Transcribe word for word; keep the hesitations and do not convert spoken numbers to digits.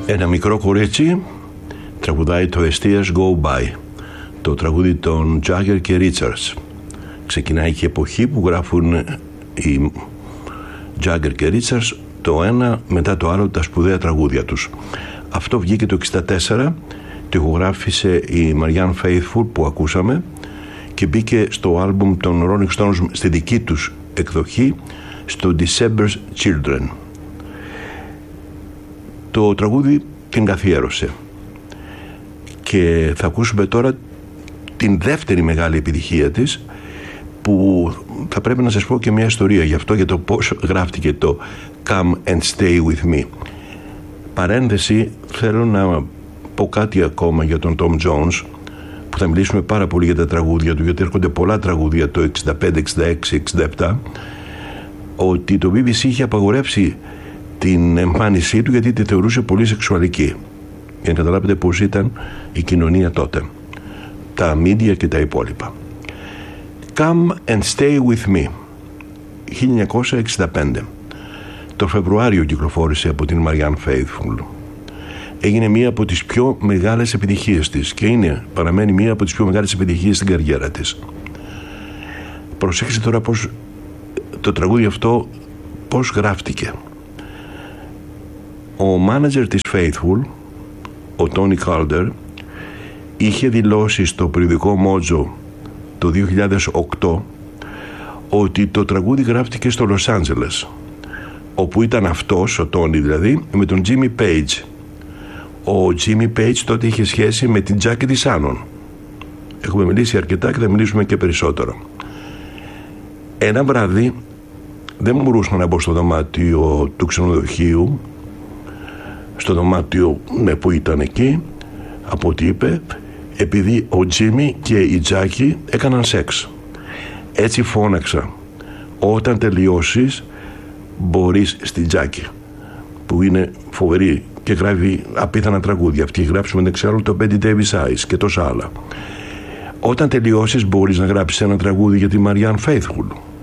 Ένα μικρό κορίτσι τραγουδάει το As Tears Go By, το τραγούδι των Jagger και Richards. Ξεκινάει και η εποχή που γράφουν οι Jagger και Richards το ένα μετά το άλλο τα σπουδαία τραγούδια τους. Αυτό βγήκε το εξήντα τέσσερα, το ηχογράφησε η Marianne Faithfull που ακούσαμε και μπήκε στο άλμπουμ των Rolling Stones στη δική τους εκδοχή, στο December's Children. Το τραγούδι την καθιέρωσε και θα ακούσουμε τώρα την δεύτερη μεγάλη επιτυχία της, που θα πρέπει να σας πω και μια ιστορία γι' αυτό, για το πώς γράφτηκε το Come and Stay With Me. Παρένθεση, θέλω να πω κάτι ακόμα για τον Tom Jones, που θα μιλήσουμε πάρα πολύ για τα τραγούδια του, γιατί έρχονται πολλά τραγούδια το εξήντα πέντε, εξήντα έξι, εξήντα επτά, ότι το μπι μπι σι είχε απαγορεύσει την εμφάνισή του γιατί τη θεωρούσε πολύ σεξουαλική. Για να καταλάβετε πώς ήταν η κοινωνία τότε, τα μίντια και τα υπόλοιπα. Come and Stay With Me, χίλια εννιακόσια εξήντα πέντε. Το Φεβρουάριο κυκλοφόρησε από την Marianne Faithfull. Έγινε μία από τις πιο μεγάλες επιτυχίες της και είναι, παραμένει μία από τις πιο μεγάλες επιτυχίες στην καριέρα της. Προσέξτε τώρα πώς το τραγούδι αυτό πώς γράφτηκε. Ο μάνατζερ της Faithfull, ο Tony Calder, είχε δηλώσει στο περιοδικό Mojo το δύο χιλιάδες οκτώ ότι το τραγούδι γράφτηκε στο Λος Άντζελες, όπου ήταν αυτός, ο Tony δηλαδή, με τον Jimmy Page. Ο Jimmy Page τότε είχε σχέση με την Jackie DeShannon. Έχουμε μιλήσει αρκετά και θα μιλήσουμε και περισσότερο. Ένα βράδυ δεν μπορούσα να μπω στο δωμάτιο του ξενοδοχείου, στο δωμάτιο ναι, που ήταν εκεί, από ό,τι είπε, επειδή ο Jimmy και η Jackie έκαναν σεξ. Έτσι φώναξα, όταν τελειώσεις μπορείς στη Jackie, που είναι φοβερή και γράφει απίθανα τραγούδια. Αυτή γράψει μεταξύ άλλων το Betty Davis Eyes και τόσα άλλα. Όταν τελειώσεις μπορείς να γράψεις ένα τραγούδι για τη Marianne Faithfull.